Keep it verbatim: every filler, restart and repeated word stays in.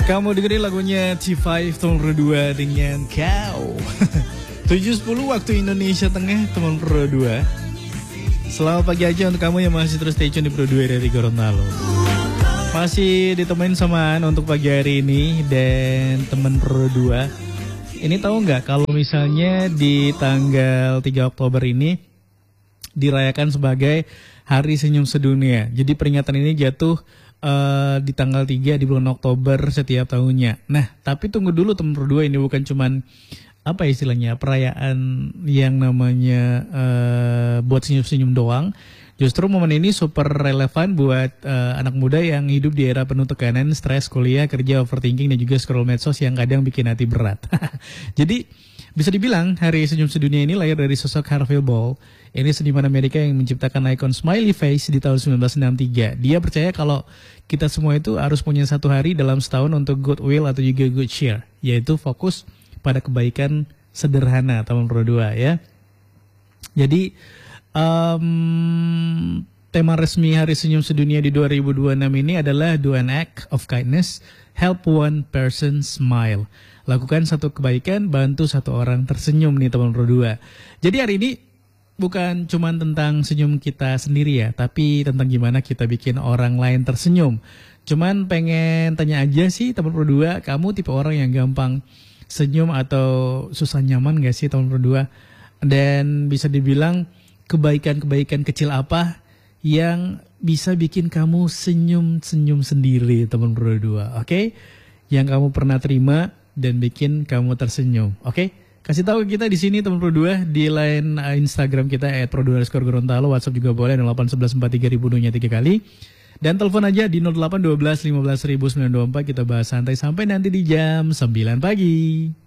Kamu dengerin lagunya T lima Teman Pro dua dengan Kau. tujuh sepuluh waktu Indonesia Tengah, Teman Pro dua. Selamat pagi aja untuk kamu yang masih terus stay tune di Pro dua dari Gorontalo. Masih ditemenin sama An untuk pagi hari ini dan Teman Pro dua. Ini tahu nggak kalau misalnya di tanggal tiga Oktober ini dirayakan sebagai Hari Senyum Sedunia. Jadi peringatan ini jatuh Uh, di tanggal tiga di bulan Oktober setiap tahunnya. Nah, tapi tunggu dulu teman Pro dua, ini bukan cuman apa istilahnya perayaan yang namanya uh, buat senyum-senyum doang. Justru momen ini super relevan buat uh, anak muda yang hidup di era penuh tekanan, stres, kuliah, kerja, overthinking, dan juga scroll medsos yang kadang bikin hati berat. Jadi bisa dibilang Hari Senyum Sedunia ini lahir dari sosok Harvey Ball. Ini seniman Amerika yang menciptakan ikon smiley face di tahun sembilan belas enam puluh tiga. Dia percaya kalau kita semua itu harus punya satu hari dalam setahun untuk goodwill atau juga good cheer, yaitu fokus pada kebaikan sederhana, teman Pro dua ya. Jadi um, tema resmi Hari Senyum Sedunia di dua ribu dua puluh enam ini adalah Do an Act of Kindness, Help One Person Smile. Lakukan satu kebaikan, bantu satu orang tersenyum nih teman Pro dua. Jadi hari ini bukan cuma tentang senyum kita sendiri ya, tapi tentang gimana kita bikin orang lain tersenyum. Cuman pengen tanya aja sih teman Pro dua, kamu tipe orang yang gampang senyum atau susah nyaman gak sih teman Pro dua? Dan bisa dibilang kebaikan-kebaikan kecil apa yang bisa bikin kamu senyum-senyum sendiri teman Pro dua, oke? Okay? Yang kamu pernah terima dan bikin kamu tersenyum, oke? Okay? Kasih tahu kita di sini teman Pro dua di line Instagram kita et pro dua underscore Gorontalo, WhatsApp juga boleh nol delapan satu satu empat tiga ribu nya tiga kali. Dan telepon aja di nol delapan satu dua lima belas sembilan dua empat, kita bahas santai sampai nanti di jam sembilan pagi.